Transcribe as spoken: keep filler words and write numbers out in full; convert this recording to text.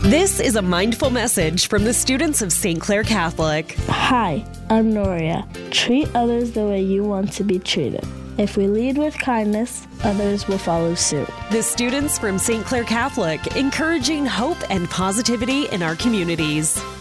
This is a mindful message from the students of Saint Clair Catholic. Hi, I'm Noria. Treat others the way you want to be treated. If we lead with kindness, others will follow suit. The students from Saint Clair Catholic, encouraging hope and positivity in our communities.